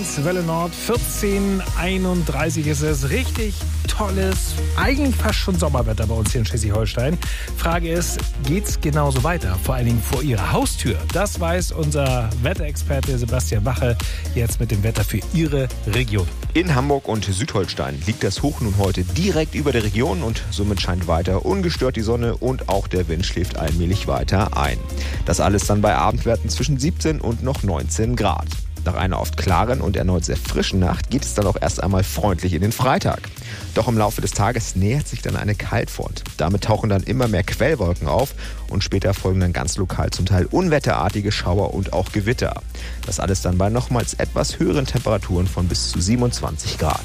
Welle Nord, 14:31 ist es. Richtig tolles, eigentlich fast schon Sommerwetter bei uns hier in Schleswig-Holstein. Frage ist, geht's genauso weiter? Vor allen Dingen vor Ihrer Haustür. Das weiß unser Wetterexperte Sebastian Wache jetzt mit dem Wetter für Ihre Region. In Hamburg und Südholstein liegt das Hoch nun heute direkt über der Region und somit scheint weiter ungestört die Sonne und auch der Wind schläft allmählich weiter ein. Das alles dann bei Abendwerten zwischen 17 und noch 19 Grad. Nach einer oft klaren und erneut sehr frischen Nacht geht es dann auch erst einmal freundlich in den Freitag. Doch im Laufe des Tages nähert sich dann eine Kaltfront. Damit tauchen dann immer mehr Quellwolken auf und später folgen dann ganz lokal zum Teil unwetterartige Schauer und auch Gewitter. Das alles dann bei nochmals etwas höheren Temperaturen von bis zu 27 Grad.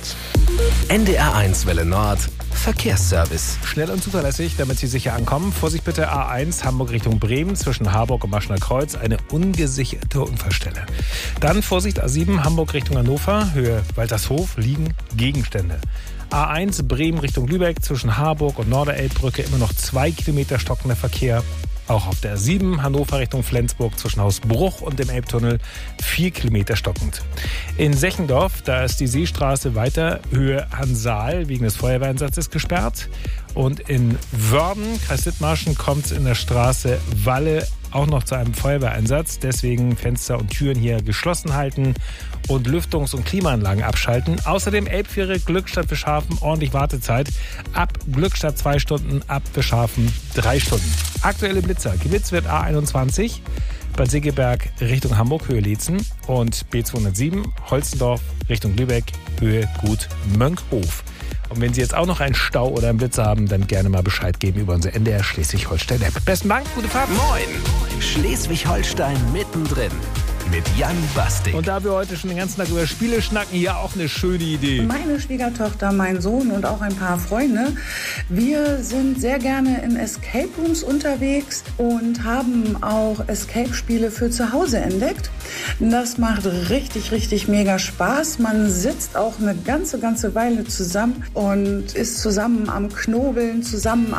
NDR1 Welle Nord Verkehrsservice. Schnell und zuverlässig, damit Sie sicher ankommen. Vorsicht bitte A1 Hamburg Richtung Bremen zwischen Harburg und Maschener Kreuz. Eine ungesicherte Unfallstelle. Dann Vorsicht A7 Hamburg Richtung Hannover. Höhe Waltershof liegen Gegenstände. A1 Bremen Richtung Lübeck zwischen Harburg und Norderelbbrücke immer noch 2 Kilometer stockender Verkehr. Auch auf der 7 Hannover Richtung Flensburg zwischen Hausbruch und dem Elbtunnel 4 Kilometer stockend. In Sechendorf, da ist die Seestraße weiter Höhe Hansaal wegen des Feuerwehreinsatzes gesperrt. Und in Wörden, Kreis Dithmarschen, kommt es in der Straße Walle auch noch zu einem Feuerwehreinsatz. Deswegen Fenster und Türen hier geschlossen halten und Lüftungs- und Klimaanlagen abschalten. Außerdem Elbfähre Glückstadt Bischhafen, ordentlich Wartezeit. Ab Glückstadt 2 Stunden, ab Bischhafen 3 Stunden. Aktuelle Blitzer. Geblitzt wird A21, Bad Segeberg Richtung Hamburg, Höhe Liezen. Und B207, Holzendorf Richtung Lübeck, Höhe Gut Mönkhof. Und wenn Sie jetzt auch noch einen Stau oder einen Blitzer haben, dann gerne mal Bescheid geben über unsere NDR Schleswig-Holstein-App. Besten Dank, gute Fahrt. Moin! Schleswig-Holstein mittendrin. Mit Jan Bastik. Und da wir heute schon den ganzen Tag über Spiele schnacken, ja auch eine schöne Idee. Meine Schwiegertochter, mein Sohn und auch ein paar Freunde, wir sind sehr gerne in Escape Rooms unterwegs und haben auch Escape-Spiele für zu Hause entdeckt. Das macht richtig, richtig mega Spaß. Man sitzt auch eine ganze Weile zusammen und ist zusammen am Knobeln, zusammen